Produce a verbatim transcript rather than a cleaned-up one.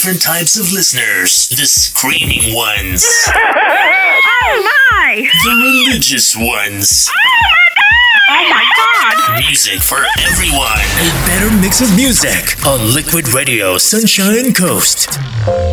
different types of listeners. The screaming ones. Oh my! The religious ones. Oh my god! Music for everyone. A better mix of music on Liquid Radio Sunshine Coast.